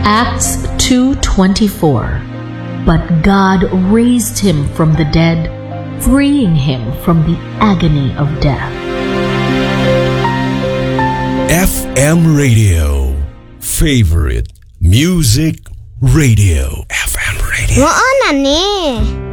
Acts 2:24. But God raised him from the dead, freeing him from the agony of death. FM Radio. Favorite Music Radio. FM Radio. Mo na ni.